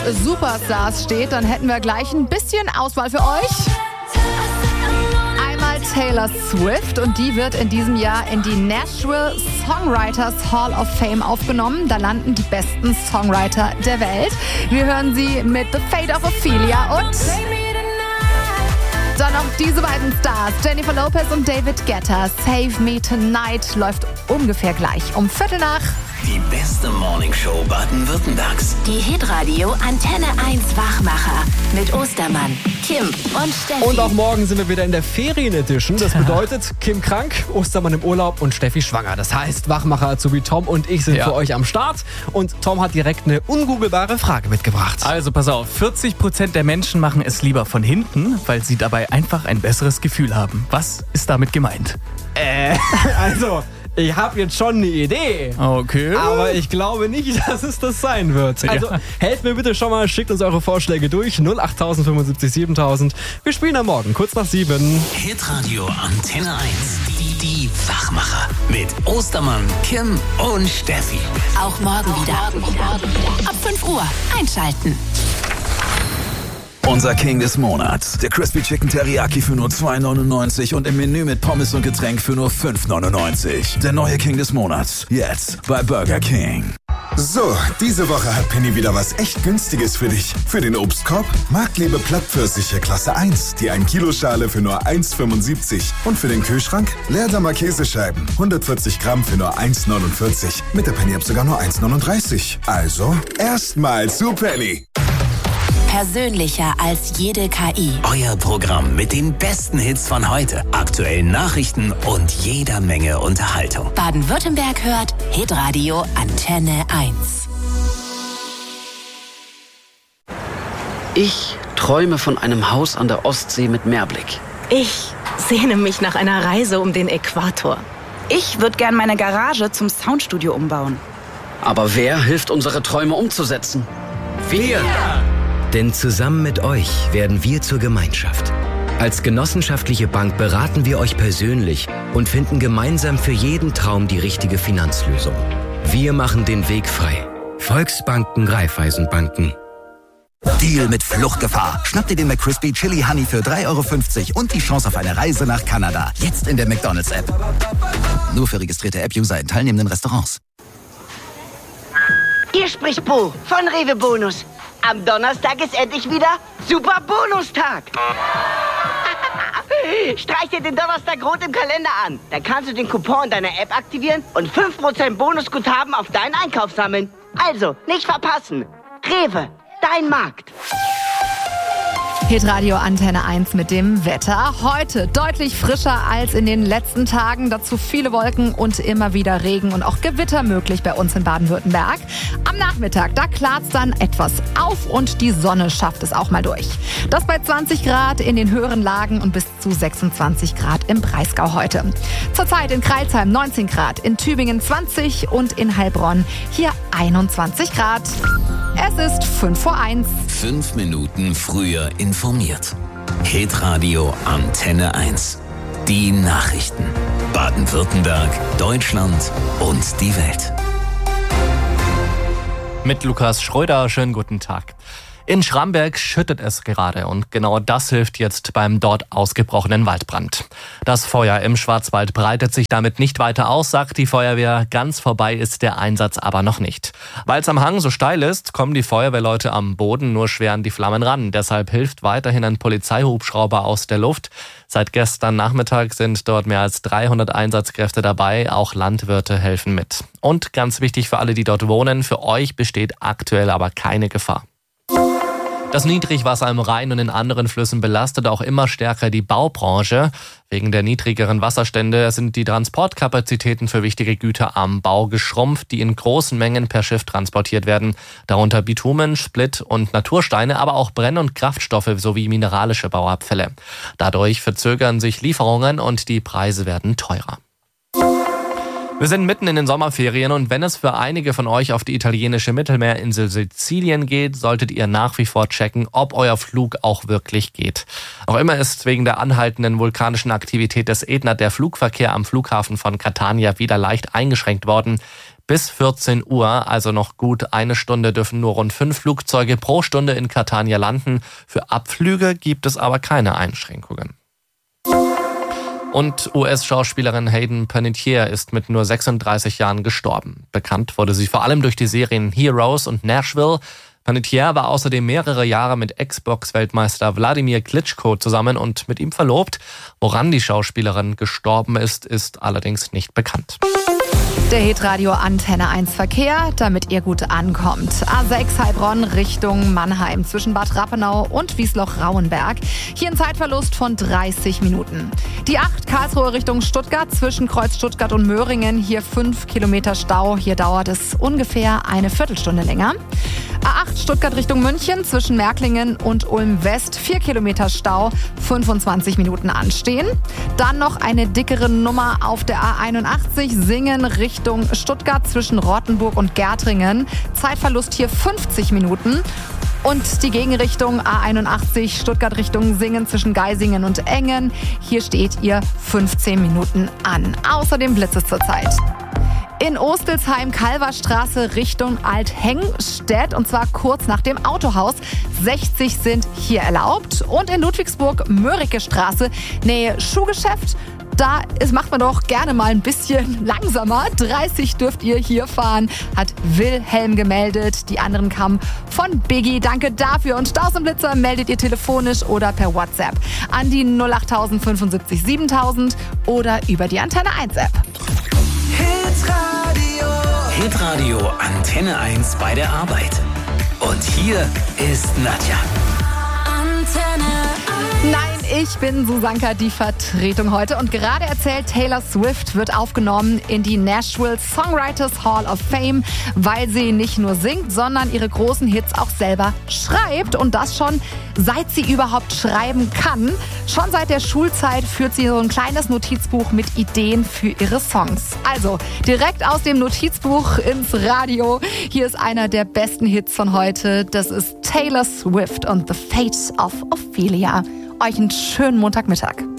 Superstars steht, dann hätten wir gleich ein bisschen Auswahl für euch. Einmal Taylor Swift und die wird in diesem Jahr in die Nashville Songwriters Hall of Fame aufgenommen. Da landen die besten Songwriter der Welt. Wir hören sie mit The Fate of Ophelia und dann noch diese beiden Stars, Jennifer Lopez und David Guetta. Save Me Tonight läuft ungefähr gleich um 7:45. Die beste Morningshow Baden-Württembergs. Die Hitradio Antenne 1 Wachmacher mit Ostermann, Kim und Steffi. Und auch morgen sind wir wieder in der Ferien-Edition. Das bedeutet, Kim krank, Ostermann im Urlaub und Steffi schwanger. Das heißt, Wachmacher-Azubi Tom und ich sind für euch am Start. Und Tom hat direkt eine ungoogelbare Frage mitgebracht. Also pass auf, 40% der Menschen machen es lieber von hinten, weil sie dabei einfach ein besseres Gefühl haben. Was ist damit gemeint? Also... Ich habe jetzt schon eine Idee. Okay. Aber ich glaube nicht, dass es das sein wird. Also helft mir bitte schon mal, schickt uns eure Vorschläge durch. 08000 75 7000. Wir spielen am Morgen, kurz nach 7. Hitradio Antenne 1. Die Wachmacher. Mit Ostermann, Kim und Steffi. Auch morgen wieder. Ab 5 Uhr einschalten. Unser King des Monats. Der Crispy Chicken Teriyaki für nur 2,99 und im Menü mit Pommes und Getränk für nur 5,99. Der neue King des Monats. Jetzt bei Burger King. So, diese Woche hat Penny wieder was echt Günstiges für dich. Für den Obstkorb Marktlebe Plattpfirsiche Klasse 1, die 1 Kilo Schale für nur 1,75. Und für den Kühlschrank Leerdammer Käsescheiben, 140 Gramm für nur 1,49. Mit der Penny-App sogar nur 1,39. Also, erstmal zu Penny. Persönlicher als jede KI. Euer Programm mit den besten Hits von heute, aktuellen Nachrichten und jeder Menge Unterhaltung. Baden-Württemberg hört Hitradio Antenne 1. Ich träume von einem Haus an der Ostsee mit Meerblick. Ich sehne mich nach einer Reise um den Äquator. Ich würde gern meine Garage zum Soundstudio umbauen. Aber wer hilft, unsere Träume umzusetzen? Wir! Denn zusammen mit euch werden wir zur Gemeinschaft. Als genossenschaftliche Bank beraten wir euch persönlich und finden gemeinsam für jeden Traum die richtige Finanzlösung. Wir machen den Weg frei. Volksbanken, Raiffeisenbanken. Deal mit Fluchtgefahr. Schnapp dir den McCrispy Chili Honey für 3,50 € und die Chance auf eine Reise nach Kanada. Jetzt in der McDonald's-App. Nur für registrierte App-User in teilnehmenden Restaurants. Hier spricht Bo von Rewe Bonus. Am Donnerstag ist endlich wieder Super Bonustag. Streich dir den Donnerstag rot im Kalender an. Dann kannst du den Coupon in deiner App aktivieren und 5% Bonusguthaben auf deinen Einkauf sammeln. Also, nicht verpassen. Rewe, dein Markt. Hitradio Antenne 1 mit dem Wetter. Heute deutlich frischer als in den letzten Tagen. Dazu viele Wolken und immer wieder Regen und auch Gewitter möglich bei uns in Baden-Württemberg. Am Nachmittag, da klart's dann etwas auf und die Sonne schafft es auch mal durch. Das bei 20 Grad in den höheren Lagen und bis zu 26 Grad im Breisgau heute. Zurzeit in Crailsheim 19 Grad, in Tübingen 20 und in Heilbronn hier 21 Grad. Es ist 1:05. 5 Minuten früher informiert. Hitradio Antenne 1. Die Nachrichten. Baden-Württemberg, Deutschland und die Welt. Mit Lukas Schröder, schönen guten Tag. In Schramberg schüttet es gerade und genau das hilft jetzt beim dort ausgebrochenen Waldbrand. Das Feuer im Schwarzwald breitet sich damit nicht weiter aus, sagt die Feuerwehr. Ganz vorbei ist der Einsatz aber noch nicht. Weil es am Hang so steil ist, kommen die Feuerwehrleute am Boden nur schwer an die Flammen ran. Deshalb hilft weiterhin ein Polizeihubschrauber aus der Luft. Seit gestern Nachmittag sind dort mehr als 300 Einsatzkräfte dabei. Auch Landwirte helfen mit. Und ganz wichtig für alle, die dort wohnen, für euch besteht aktuell aber keine Gefahr. Das Niedrigwasser im Rhein und in anderen Flüssen belastet auch immer stärker die Baubranche. Wegen der niedrigeren Wasserstände sind die Transportkapazitäten für wichtige Güter am Bau geschrumpft, die in großen Mengen per Schiff transportiert werden. Darunter Bitumen, Split und Natursteine, aber auch Brenn- und Kraftstoffe sowie mineralische Bauabfälle. Dadurch verzögern sich Lieferungen und die Preise werden teurer. Wir sind mitten in den Sommerferien und wenn es für einige von euch auf die italienische Mittelmeerinsel Sizilien geht, solltet ihr nach wie vor checken, ob euer Flug auch wirklich geht. Noch immer ist wegen der anhaltenden vulkanischen Aktivität des Ätna der Flugverkehr am Flughafen von Catania wieder leicht eingeschränkt worden. bis 14 Uhr, also noch gut eine Stunde, dürfen nur rund 5 Flugzeuge pro Stunde in Catania landen. Für Abflüge gibt es aber keine Einschränkungen. Und US-Schauspielerin Hayden Panettiere ist mit nur 36 Jahren gestorben. Bekannt wurde sie vor allem durch die Serien Heroes und Nashville. Panettiere war außerdem mehrere Jahre mit Ex-Box-Weltmeister Wladimir Klitschko zusammen und mit ihm verlobt. Woran die Schauspielerin gestorben ist, ist allerdings nicht bekannt. Der Hitradio Antenne 1 Verkehr, damit ihr gut ankommt. A6 Heilbronn Richtung Mannheim zwischen Bad Rappenau und Wiesloch-Rauenberg. Hier ein Zeitverlust von 30 Minuten. Die 8 Karlsruhe Richtung Stuttgart zwischen Kreuz Stuttgart und Möhringen. Hier 5 Kilometer Stau. Hier dauert es ungefähr eine Viertelstunde länger. A8 Stuttgart Richtung München zwischen Märklingen und Ulm West. 4 Kilometer Stau, 25 Minuten anstehen. Dann noch eine dickere Nummer auf der A81 Singen Richtung Stuttgart zwischen Rottenburg und Gärtringen. Zeitverlust hier 50 Minuten. Und die Gegenrichtung A81 Stuttgart Richtung Singen zwischen Geisingen und Engen. Hier steht ihr 15 Minuten an. Außerdem blitzt es zurzeit. In Ostelsheim-Kalverstraße Richtung Althengstedt und zwar kurz nach dem Autohaus. 60 sind hier erlaubt. Und in Ludwigsburg-Mörike-Straße, Nähe Schuhgeschäft, da macht man doch gerne mal ein bisschen langsamer. 30 dürft ihr hier fahren, hat Wilhelm gemeldet. Die anderen kamen von Biggie. Danke dafür. Und Staus und Blitzer meldet ihr telefonisch oder per WhatsApp an die 08000 75 7000 oder über die Antenne 1 App. Hitradio Antenne 1 bei der Arbeit. Und hier ist Nadja. Nein, ich bin Susanka, die Vertretung heute. Und gerade erzählt, Taylor Swift wird aufgenommen in die Nashville Songwriters Hall of Fame, weil sie nicht nur singt, sondern ihre großen Hits auch selber schreibt. Und das schon, seit sie überhaupt schreiben kann. Schon seit der Schulzeit führt sie so ein kleines Notizbuch mit Ideen für ihre Songs. Also direkt aus dem Notizbuch ins Radio. Hier ist einer der besten Hits von heute. Das ist Taylor Swift und The Fate of Ophelia. Euch einen schönen Montagmittag.